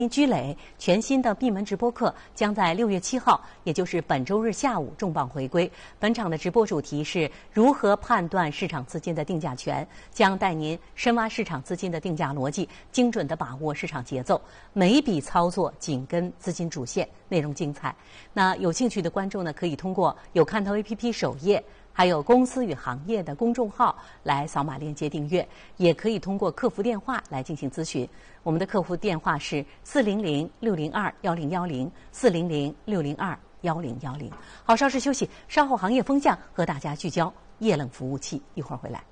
居磊全新的闭门直播课将在6月7号，也就是本周日下午重磅回归。本场的直播主题是如何判断市场资金的定价权，将带您深挖市场资金的定价逻辑，精准地把握市场节奏，每一笔操作紧跟资金主线，内容精彩。那有兴趣的观众呢，可以通过有看头 APP 首页，还有公司与行业的公众号来扫码链接订阅，也可以通过客服电话来进行咨询。我们的客服电话是400-602-1010，400-602-1010。好，稍事休息，稍后行业风向和大家聚焦液冷服务器，一会儿回来。